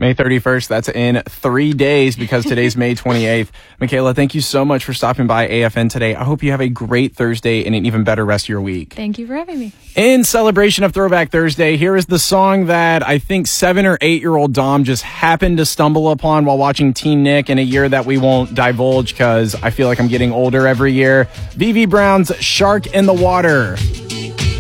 May 31st, that's in 3 days because today's May 28th. Michaela, thank you so much for stopping by AFN today. I hope you have a great Thursday and an even better rest of your week. Thank you for having me. In celebration of Throwback Thursday, here is the song that I think 7 or 8-year-old Dom just happened to stumble upon while watching Teen Nick in a year that we won't divulge because I feel like I'm getting older every year. VV Brown's Shark in the Water.